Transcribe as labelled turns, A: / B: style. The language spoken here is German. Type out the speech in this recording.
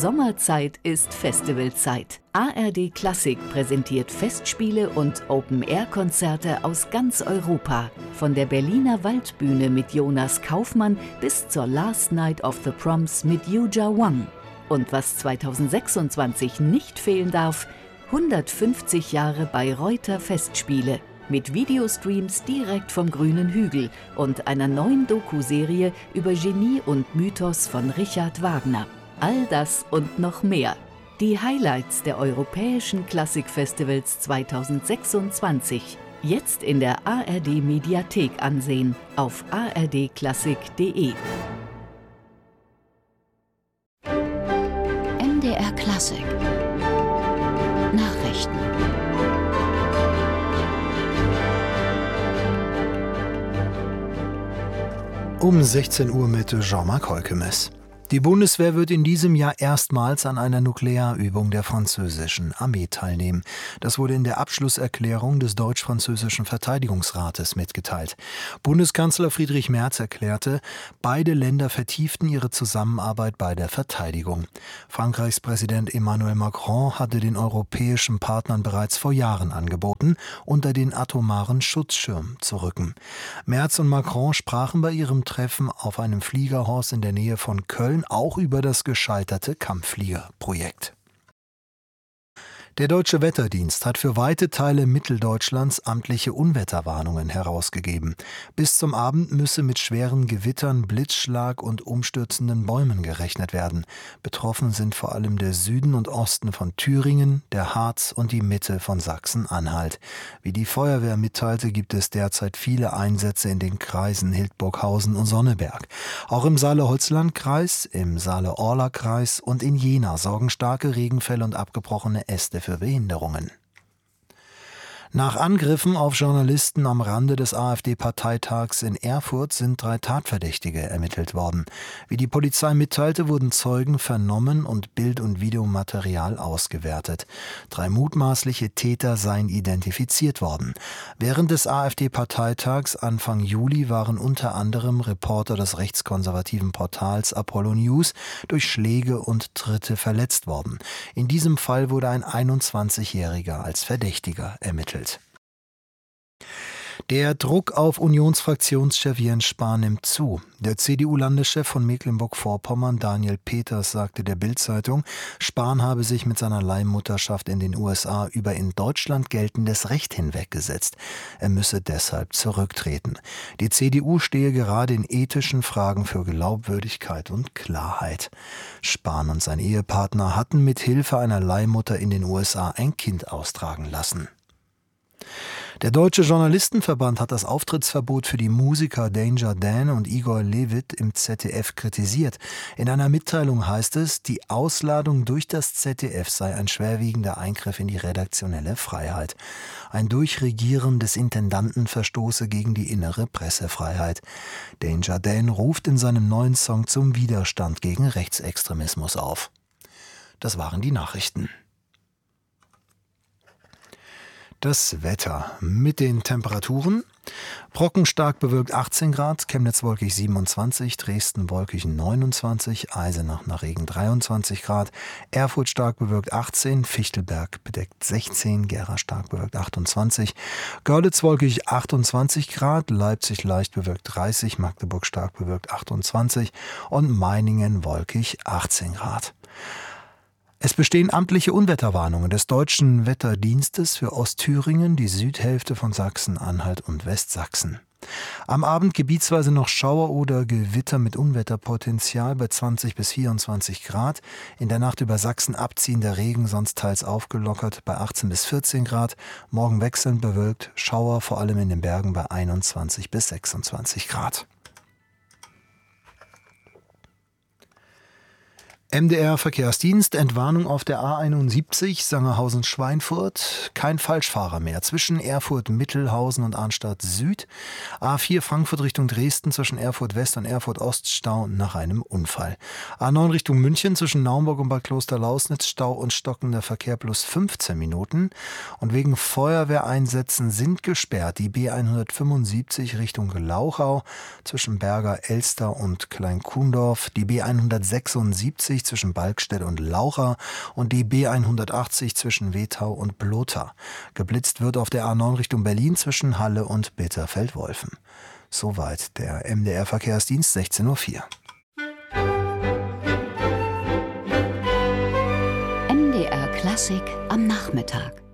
A: Sommerzeit ist Festivalzeit. ARD Klassik präsentiert Festspiele und Open-Air-Konzerte aus ganz Europa. Von der Berliner Waldbühne mit Jonas Kaufmann bis zur Last Night of the Proms mit Yuja Wang. Und was 2026 nicht fehlen darf, 150 Jahre Bayreuther Festspiele. Mit Videostreams direkt vom grünen Hügel und einer neuen Doku-Serie über Genie und Mythos von Richard Wagner. All das und noch mehr. Die Highlights der Europäischen Klassikfestivals 2026. Jetzt in der ARD Mediathek ansehen auf ardklassik.de.
B: MDR Klassik Nachrichten.
C: Um 16 Uhr mit Jean-Marc Holkemes. Die Bundeswehr wird in diesem Jahr erstmals an einer Nuklearübung der französischen Armee teilnehmen. Das wurde in der Abschlusserklärung des Deutsch-Französischen Verteidigungsrates mitgeteilt. Bundeskanzler Friedrich Merz erklärte, beide Länder vertieften ihre Zusammenarbeit bei der Verteidigung. Frankreichs Präsident Emmanuel Macron hatte den europäischen Partnern bereits vor Jahren angeboten, unter den atomaren Schutzschirm zu rücken. Merz und Macron sprachen bei ihrem Treffen auf einem Fliegerhorst in der Nähe von Köln auch über das gescheiterte Kampffliegerprojekt. Der Deutsche Wetterdienst hat für weite Teile Mitteldeutschlands amtliche Unwetterwarnungen herausgegeben. Bis zum Abend müsse mit schweren Gewittern, Blitzschlag und umstürzenden Bäumen gerechnet werden. Betroffen sind vor allem der Süden und Osten von Thüringen, der Harz und die Mitte von Sachsen-Anhalt. Wie die Feuerwehr mitteilte, gibt es derzeit viele Einsätze in den Kreisen Hildburghausen und Sonneberg. Auch im Saale-Holzland-Kreis, im Saale-Orla-Kreis und in Jena sorgen starke Regenfälle und abgebrochene Äste für Behinderungen. Nach Angriffen auf Journalisten am Rande des AfD-Parteitags in Erfurt sind 3 Tatverdächtige ermittelt worden. Wie die Polizei mitteilte, wurden Zeugen vernommen und Bild- und Videomaterial ausgewertet. 3 mutmaßliche Täter seien identifiziert worden. Während des AfD-Parteitags Anfang Juli waren unter anderem Reporter des rechtskonservativen Portals Apollo News durch Schläge und Tritte verletzt worden. In diesem Fall wurde ein 21-Jähriger als Verdächtiger ermittelt. Der Druck auf Unionsfraktionschef Jens Spahn nimmt zu. Der CDU-Landeschef von Mecklenburg-Vorpommern, Daniel Peters, sagte der Bild-Zeitung, Spahn habe sich mit seiner Leihmutterschaft in den USA über in Deutschland geltendes Recht hinweggesetzt. Er müsse deshalb zurücktreten. Die CDU stehe gerade in ethischen Fragen für Glaubwürdigkeit und Klarheit. Spahn und sein Ehepartner hatten mit Hilfe einer Leihmutter in den USA ein Kind austragen lassen. Der Deutsche Journalistenverband hat das Auftrittsverbot für die Musiker Danger Dan und Igor Levit im ZDF kritisiert. In einer Mitteilung heißt es, die Ausladung durch das ZDF sei ein schwerwiegender Eingriff in die redaktionelle Freiheit. Ein Durchregieren des Intendanten verstoße gegen die innere Pressefreiheit. Danger Dan ruft in seinem neuen Song zum Widerstand gegen Rechtsextremismus auf. Das waren die Nachrichten. Das Wetter mit den Temperaturen. Brocken stark bewölkt 18 Grad, Chemnitz wolkig 27, Dresden wolkig 29, Eisenach nach Regen 23 Grad, Erfurt stark bewölkt 18, Fichtelberg bedeckt 16, Gera stark bewölkt 28, Görlitz wolkig 28 Grad, Leipzig leicht bewölkt 30, Magdeburg stark bewölkt 28 und Meiningen wolkig 18 Grad. Es bestehen amtliche Unwetterwarnungen des Deutschen Wetterdienstes für Ostthüringen, die Südhälfte von Sachsen-Anhalt und Westsachsen. Am Abend gebietsweise noch Schauer oder Gewitter mit Unwetterpotenzial bei 20 bis 24 Grad. In der Nacht über Sachsen abziehender Regen, sonst teils aufgelockert bei 18 bis 14 Grad. Morgen wechselnd bewölkt, Schauer vor allem in den Bergen bei 21 bis 26 Grad. MDR Verkehrsdienst, Entwarnung auf der A71 Sangerhausen-Schweinfurt, kein Falschfahrer mehr zwischen Erfurt-Mittelhausen und Arnstadt Süd, A4 Frankfurt Richtung Dresden zwischen Erfurt West und Erfurt Ost Stau nach einem Unfall, A9 Richtung München zwischen Naumburg und Bad Klosterlausnitz Stau und stockender Verkehr plus 15 Minuten und wegen Feuerwehreinsätzen sind gesperrt die B175 Richtung Glauchau zwischen Berger Elster und Kleinkuhndorf, die B176 A50 zwischen Balkstedt und Laucha und die B180 zwischen Wethau und Blotha. Geblitzt wird auf der A9 Richtung Berlin zwischen Halle und Bitterfeld-Wolfen. Soweit der MDR-Verkehrsdienst, 16:04 Uhr.
A: MDR Klassik am Nachmittag.